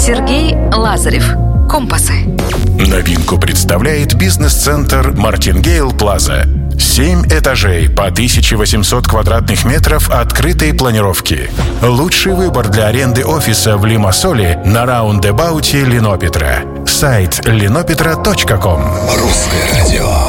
Сергей Лазарев. Компасы. Новинку представляет бизнес-центр Мартингейл Плаза. 7 этажей по 1800 квадратных метров открытой планировки. Лучший выбор для аренды офиса в Лимассоле на раундэбауте Линопетра. Сайт linopetra.com. Русское радио.